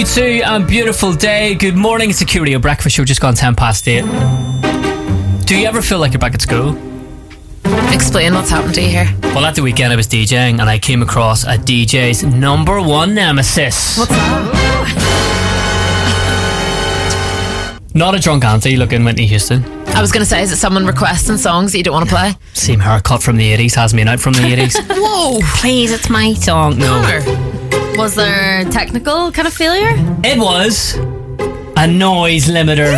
To a beautiful day. Good morning. It's the Curio Breakfast Show. Just gone 8:10. Do you ever feel like you're back at school? Explain what's happened to you here. Well, at the weekend I was DJing and I came across a DJ's number one nemesis. What's that? Not a drunk auntie looking Whitney Houston. I was going to say, is it someone requesting songs that you don't want to play? Same haircut from the 80s, has me out from the 80s. Whoa! Please, it's my song. No. Was there technical kind of failure? It was a noise limiter.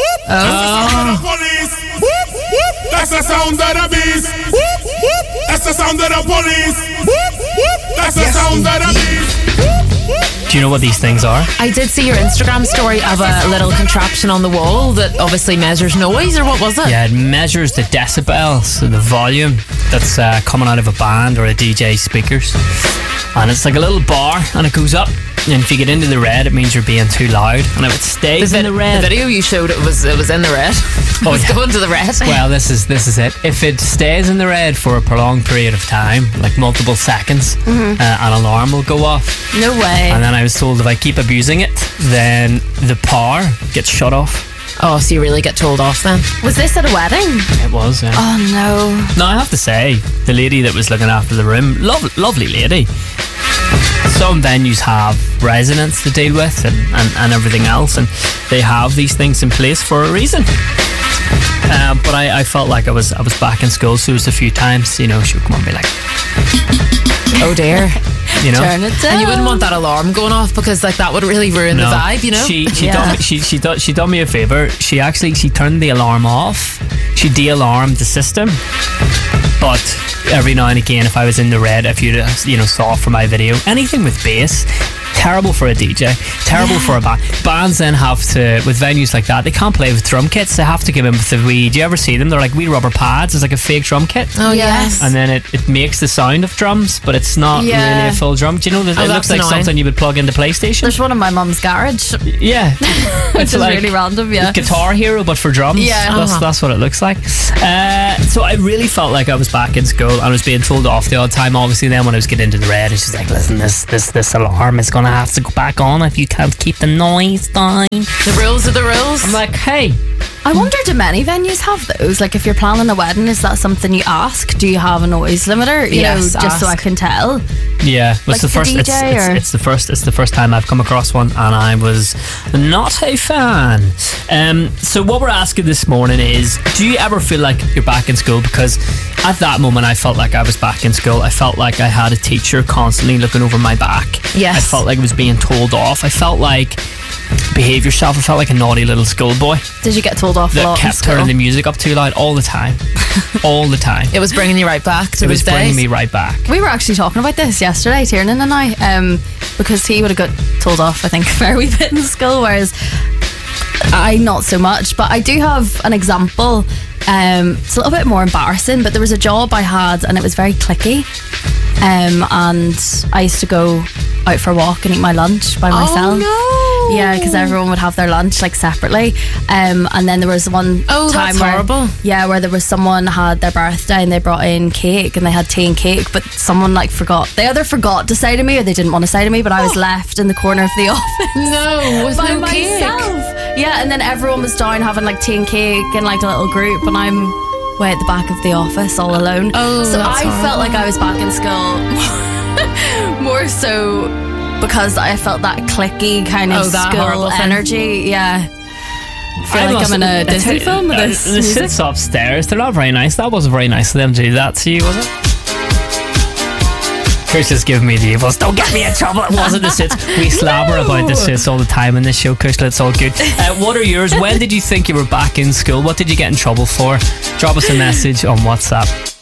That's the sound of the beast. That's the sound of the police. That's the sound of the beast. Do you know what these things are? I did see your Instagram story of a little contraption on the wall that obviously measures noise, or what was it? Yeah, it measures the decibels, so the volume that's coming out of a band or a DJ's speakers. And it's like a little bar and it goes up. And if you get into the red, it means you're being too loud. And if it stays in the red... The video you showed, it was in the red. It was going to the red. Well, this is it. If it stays in the red for a prolonged period of time, like multiple seconds, an alarm will go off. No way. And then I was told if I keep abusing it, then the power gets shut off. Oh, so you really get told off then? Was this at a wedding? It was, yeah. Oh no. Now, I have to say, the lady that was looking after the room, lovely lady. Some venues have residents to deal with and everything else, and they have these things in place for a reason. But I felt like I was back in school, so it was a few times, you know, she would come and be like, oh dear. You know? Turn it down. And you wouldn't want that alarm going off, because like that would really ruin the vibe, you know? She done me a favour. She turned the alarm off. She de-alarmed the system. But every now and again, if I was in the red, if you saw from my video, anything with bass, terrible for a DJ, terrible for a band. Bands then have to, with venues like that, they can't play with drum kits. They have to give them with the wee. Do you ever see them? They're like wee rubber pads. It's like a fake drum kit. Oh yes. And then it makes the sound of drums, but it's not really a full drum. Do you know that it looks like something you would plug into PlayStation? There's one in my mum's garage. Yeah. It's like really random, yeah. Guitar Hero, but for drums. Yeah. That's what it looks like. So I really felt like I was back in school and I was being told off the odd time. Obviously, then when I was getting into the red, it's just like, listen, this alarm is going to have to go back on if you can't keep the noise down. The rules are the rules. I'm like, hey. I wonder, do many venues have those? Like, if you're planning a wedding, is that something you ask? Do you have a noise limiter? You know, just so I can tell. Yeah, like it's the first time I've come across one, and I was not a fan. So what we're asking this morning is, do you ever feel like you're back in school? Because at that moment I felt like I was back in school. I felt like I had a teacher constantly looking over my back. Yes. I felt like I was being told off. I felt like, behave yourself. I felt like a naughty little schoolboy. Did you get told off a lot? That kept turning the music up too loud all the time. All the time. It was bringing you right back to It was those days. bringing me right back. We were actually talking about this yesterday, Tiernan and I, because he would have got told off, I think, a fair wee bit in school, whereas I not so much. But I do have an example. It's a little bit more embarrassing, but there was a job I had and it was very cliquey, and I used to go out for a walk and eat my lunch by myself. Oh no. Yeah, because everyone would have their lunch like separately, and then there was one time that's where, horrible. yeah, where there was someone had their birthday and they brought in cake and they had tea and cake, but someone like forgot. They either forgot to say to me or they didn't want to say to me, but I was left in the corner of the office. No, with by no cake. myself. Yeah, and then everyone was down having like tea and cake and like a little group, and I'm way at the back of the office all alone. Oh, so that's I felt like I was back in school more so because I felt that cliquey kind of that school horrible thing. energy. Yeah. I feel like I'm in a Disney film with this The music. sits upstairs, they're not very nice. That wasn't very nice of them to do that to you, was it? Chris is giving me the evils. Don't get me in trouble. It wasn't the sits. We slabber about the sits all the time in this show, Chris. It's all good. What are yours? When did you think you were back in school? What did you get in trouble for? Drop us a message on WhatsApp.